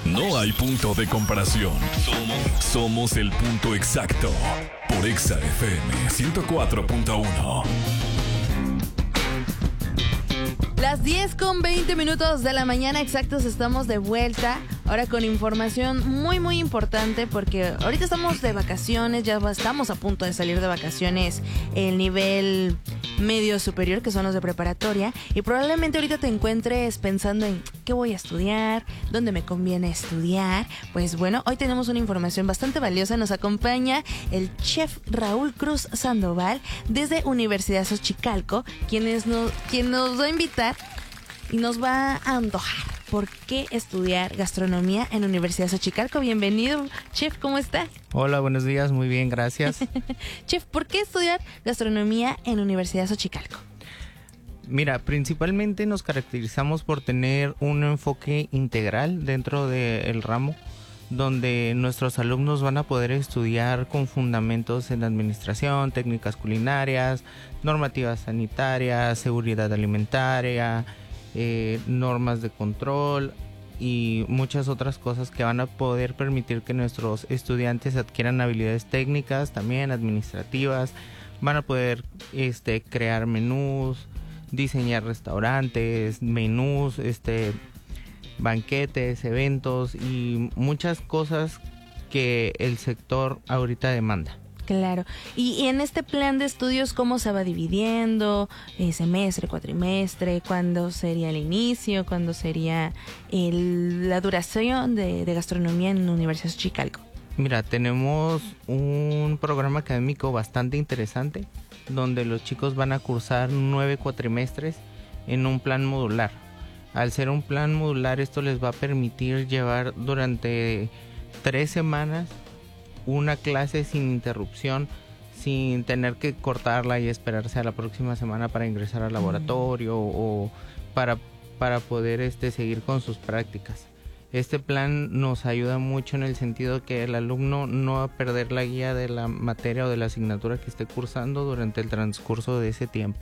No hay punto de comparación. Somos el punto exacto. Por Exa FM 104.1. Las 10:20 de la mañana exactos, estamos de vuelta. Ahora con información muy importante, porque ahorita estamos de vacaciones, ya estamos a punto de salir de vacaciones el nivel medio superior, que son los de preparatoria, y probablemente ahorita te encuentres pensando en qué voy a estudiar, dónde me conviene estudiar. Pues bueno, hoy tenemos una información bastante valiosa. Nos acompaña el chef Raúl Cruz Sandoval desde Universidad Xochicalco, quien nos va a invitar y nos va a antojar por qué estudiar gastronomía en Universidad Xochicalco. Bienvenido, chef, ¿cómo está? Hola, buenos días, muy bien, gracias. Chef, ¿por qué estudiar gastronomía en Universidad Xochicalco? Mira, principalmente nos caracterizamos por tener un enfoque integral dentro del ramo, donde nuestros alumnos van a poder estudiar con fundamentos en administración, técnicas culinarias, normativas sanitarias, seguridad alimentaria, normas de control y muchas otras cosas que van a poder permitir que nuestros estudiantes adquieran habilidades técnicas, también administrativas. Van a poder crear menús, diseñar restaurantes, menús, banquetes, eventos y muchas cosas que el sector ahorita demanda. Claro. Y en este plan de estudios, ¿cómo se va dividiendo? ¿Semestre, cuatrimestre? ¿Cuándo sería el inicio? ¿Cuándo sería la duración de gastronomía en la Universidad de Xochicalco? Mira, tenemos un programa académico bastante interesante, donde los chicos van a cursar 9 cuatrimestres en un plan modular. Al ser un plan modular, esto les va a permitir llevar durante 3 semanas una clase sin interrupción, sin tener que cortarla y esperarse a la próxima semana para ingresar al laboratorio o para poder seguir con sus prácticas. Este plan nos ayuda mucho en el sentido que el alumno no va a perder la guía de la materia o de la asignatura que esté cursando durante el transcurso de ese tiempo.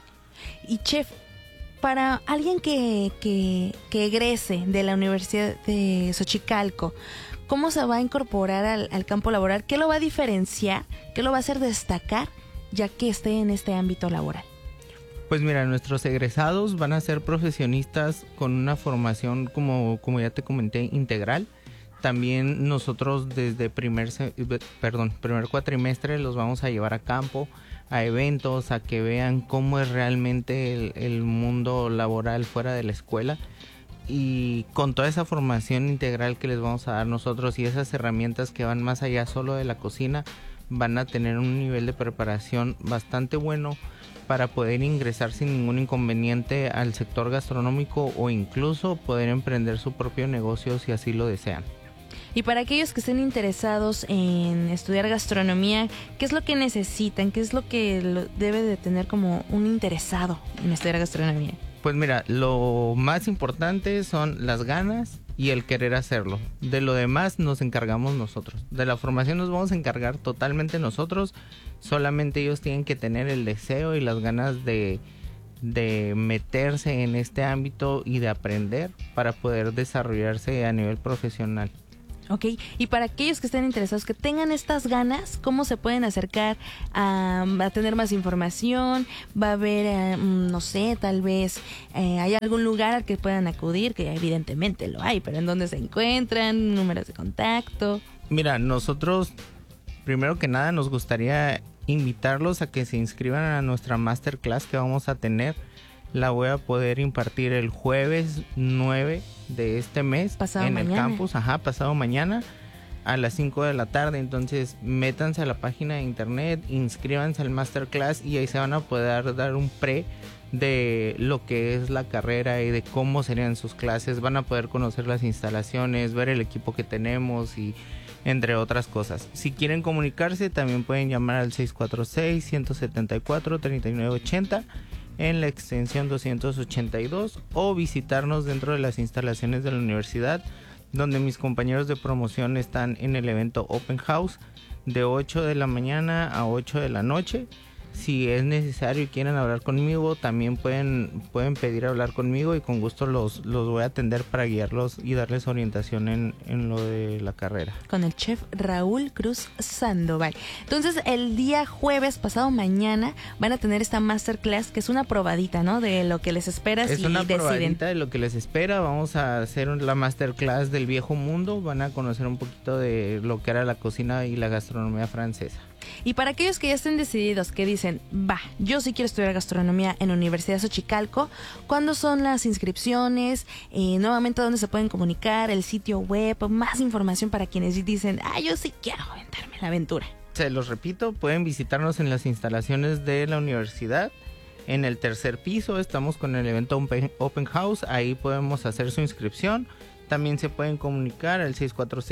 Y chef, para alguien que egrese de la Universidad de Xochicalco, ¿cómo se va a incorporar al campo laboral? ¿Qué lo va a diferenciar? ¿Qué lo va a hacer destacar ya que esté en este ámbito laboral? Pues mira, nuestros egresados van a ser profesionistas con una formación, como ya te comenté, integral. También nosotros desde primer cuatrimestre los vamos a llevar a campo, a eventos, a que vean cómo es realmente el mundo laboral fuera de la escuela. Y con toda esa formación integral que les vamos a dar nosotros y esas herramientas que van más allá solo de la cocina, van a tener un nivel de preparación bastante bueno para poder ingresar sin ningún inconveniente al sector gastronómico o incluso poder emprender su propio negocio si así lo desean. Y para aquellos que estén interesados en estudiar gastronomía, ¿qué es lo que necesitan? ¿Qué es lo que debe de tener como un interesado en estudiar gastronomía? Pues mira, lo más importante son las ganas y el querer hacerlo. De lo demás nos encargamos nosotros. De la formación nos vamos a encargar totalmente nosotros. Solamente ellos tienen que tener el deseo y las ganas de meterse en este ámbito y de aprender para poder desarrollarse a nivel profesional. Ok, y para aquellos que estén interesados, que tengan estas ganas, ¿cómo se pueden acercar a tener más información? ¿Va a haber, no sé, tal vez hay algún lugar al que puedan acudir? Que evidentemente lo hay, pero ¿en dónde se encuentran? ¿Números de contacto? Mira, nosotros, primero que nada, nos gustaría invitarlos a que se inscriban a nuestra masterclass que vamos a tener. La voy a poder impartir el jueves 9 de este mes pasado en mañana. El campus, pasado mañana a las 5 de la tarde. Entonces métanse a la página de internet, inscríbanse al masterclass y ahí se van a poder dar un pre de lo que es la carrera y de cómo serían sus clases. Van a poder conocer las instalaciones, ver el equipo que tenemos y entre otras cosas. Si quieren comunicarse también pueden llamar al 646-174-3980 en la extensión 282 o visitarnos dentro de las instalaciones de la universidad, donde mis compañeros de promoción están en el evento Open House de 8 de la mañana a 8 de la noche. Si es necesario y quieren hablar conmigo, también pueden pedir hablar conmigo y con gusto los voy a atender para guiarlos y darles orientación en lo de la carrera. Con el chef Raúl Cruz Sandoval. Entonces, el día jueves, pasado mañana, van a tener esta masterclass, que es una probadita, ¿no? De lo que les espera si deciden. Es una probadita de lo que les espera. Vamos a hacer la masterclass del viejo mundo. Van a conocer un poquito de lo que era la cocina y la gastronomía francesa. Y para aquellos que ya estén decididos, que dicen, yo sí quiero estudiar gastronomía en Universidad Xochicalco, ¿cuándo son las inscripciones? Nuevamente, ¿dónde se pueden comunicar? El sitio web, más información para quienes dicen, yo sí quiero aventarme la aventura. Se los repito, pueden visitarnos en las instalaciones de la universidad. En el tercer piso estamos con el evento Open House, ahí podemos hacer su inscripción. También se pueden comunicar al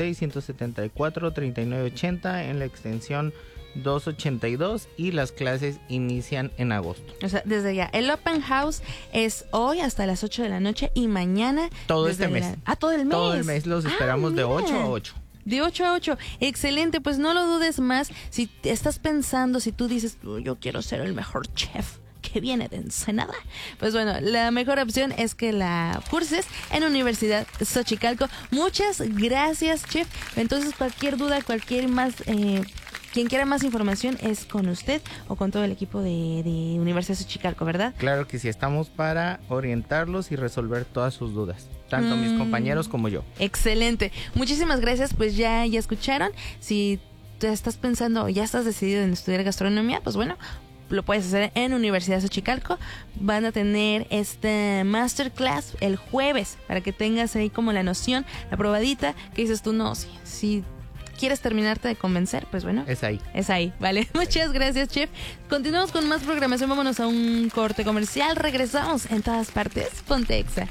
646-174-3980 en la extensión 282 y las clases inician en agosto. O sea, desde ya. El Open House es hoy hasta las 8 de la noche y mañana... Todo este mes. Todo el mes. Todo el mes los esperamos de 8 a 8. De 8 a 8. Excelente, pues no lo dudes más. Si estás pensando, si tú dices, yo quiero ser el mejor chef que viene de Ensenada, pues bueno, la mejor opción es que la curses en Universidad Xochicalco. Muchas gracias, chef. Entonces, cualquier duda, quien quiera más información es con usted o con todo el equipo de Universidad Xochicalco, ¿verdad? Claro que sí, estamos para orientarlos y resolver todas sus dudas, tanto mis compañeros como yo. Excelente, muchísimas gracias. Pues ya escucharon. Si te estás pensando o ya estás decidido en estudiar gastronomía, pues bueno, lo puedes hacer en Universidad Xochicalco. Van a tener este masterclass el jueves para que tengas ahí como la noción, la probadita, que dices tú, no, si quieres terminarte de convencer, pues bueno. Es ahí, ¿vale? Muchas gracias, chef. Continuamos con más programación, vámonos a un corte comercial. Regresamos en todas partes. Ponte Exa.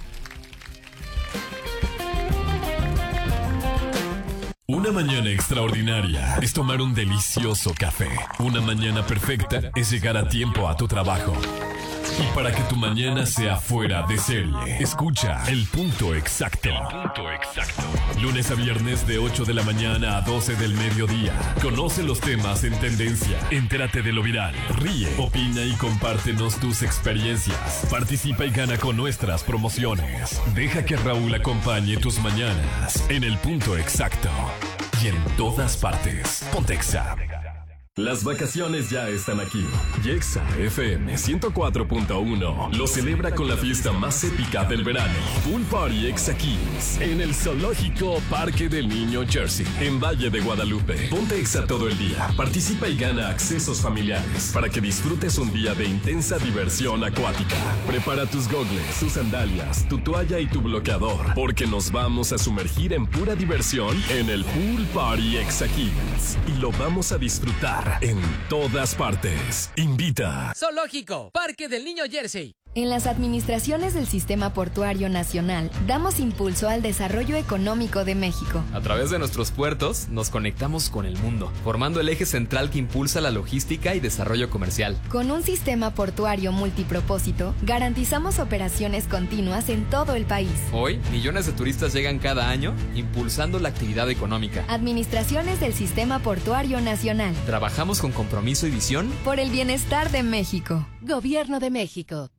Una mañana extraordinaria es tomar un delicioso café. Una mañana perfecta es llegar a tiempo a tu trabajo. Y para que tu mañana sea fuera de serie, escucha El Punto Exacto. Lunes a viernes de 8 de la mañana a 12 del mediodía. Conoce los temas en tendencia. Entérate de lo viral. Ríe, opina y compártenos tus experiencias. Participa y gana con nuestras promociones. Deja que Raúl acompañe tus mañanas en El Punto Exacto. Y en todas partes. Ponte Exa. Las vacaciones ya están aquí. Y Exa FM 104.1 lo celebra con la fiesta más épica del verano. Pool Party Exa Kids en el Zoológico Parque del Niño Jersey, en Valle de Guadalupe. Ponte Exa todo el día. Participa y gana accesos familiares para que disfrutes un día de intensa diversión acuática. Prepara tus gogles, tus sandalias, tu toalla y tu bloqueador, porque nos vamos a sumergir en pura diversión en el Pool Party Exa Kids. Y lo vamos a disfrutar en todas partes. Invita. Zoológico, Parque del Niño Jersey. En las administraciones del Sistema Portuario Nacional, damos impulso al desarrollo económico de México. A través de nuestros puertos, nos conectamos con el mundo, formando el eje central que impulsa la logística y desarrollo comercial. Con un sistema portuario multipropósito, garantizamos operaciones continuas en todo el país. Hoy, millones de turistas llegan cada año, impulsando la actividad económica. Administraciones del Sistema Portuario Nacional. Trabajamos con compromiso y visión por el bienestar de México. Gobierno de México.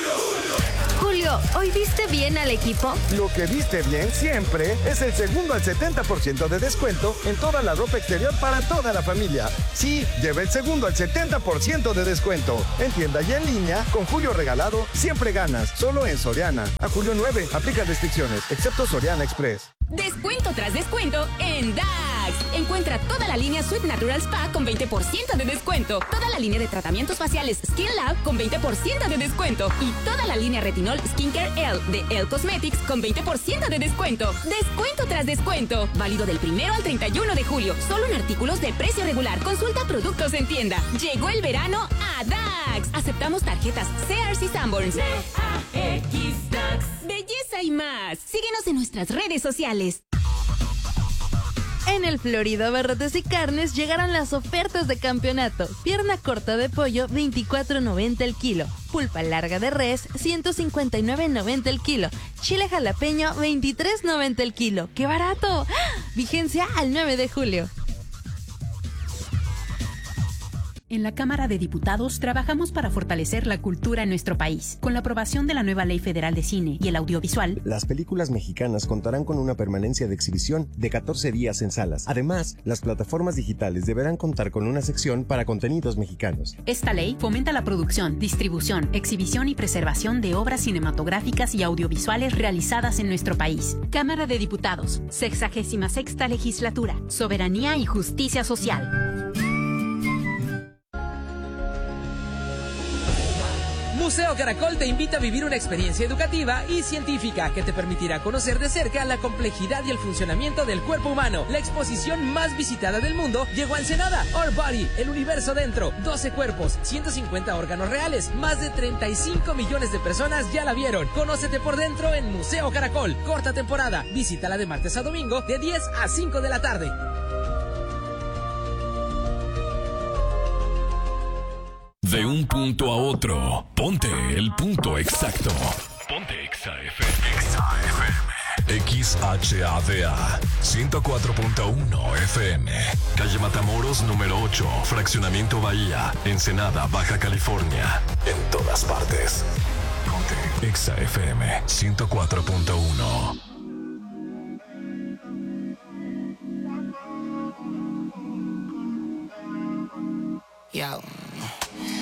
Julio, ¿hoy viste bien al equipo? Lo que viste bien siempre es el segundo al 70% de descuento en toda la ropa exterior para toda la familia. Sí, lleva el segundo al 70% de descuento. En tienda y en línea, con Julio regalado, siempre ganas. Solo en Soriana. A julio 9, aplica restricciones, excepto Soriana Express. Descuento tras descuento en DAX. Encuentra toda la línea Sweet Natural Spa con 20% de descuento. Toda la línea de tratamientos faciales Skin Lab con 20% de descuento. Y toda la línea Retinol Skincare L de Elle Cosmetics con 20% de descuento. Descuento tras descuento. Válido del 1 al 31 de julio. Solo en artículos de precio regular. Consulta productos en tienda. Llegó el verano a DAX. Aceptamos tarjetas Sears y Sanborns. DAX. Belleza y más. Síguenos en nuestras redes sociales. En el Florida Barrotes y Carnes llegaron las ofertas de campeonato. Pierna corta de pollo, $24.90 el kilo. Pulpa larga de res, $159.90 el kilo. Chile jalapeño, $23.90 el kilo. ¡Qué barato! ¡Ah! Vigencia al 9 de julio. En la Cámara de Diputados trabajamos para fortalecer la cultura en nuestro país. Con la aprobación de la nueva Ley Federal de Cine y el Audiovisual, las películas mexicanas contarán con una permanencia de exhibición de 14 días en salas. Además, las plataformas digitales deberán contar con una sección para contenidos mexicanos. Esta ley fomenta la producción, distribución, exhibición y preservación de obras cinematográficas y audiovisuales realizadas en nuestro país. Cámara de Diputados, 66ª Legislatura, Soberanía y Justicia Social. Museo Caracol te invita a vivir una experiencia educativa y científica que te permitirá conocer de cerca la complejidad y el funcionamiento del cuerpo humano. La exposición más visitada del mundo llegó a Ensenada. Our Body, el universo dentro. 12 cuerpos, 150 órganos reales. Más de 35 millones de personas ya la vieron. Conócete por dentro en Museo Caracol. Corta temporada. Visítala de martes a domingo de 10 a 5 de la tarde. De un punto a otro, ponte el punto exacto. Ponte Exa FM. XHADA 104.1 FM. Calle Matamoros número 8, Fraccionamiento Bahía, Ensenada, Baja California. En todas partes. Ponte Exa FM 104.1. Yo.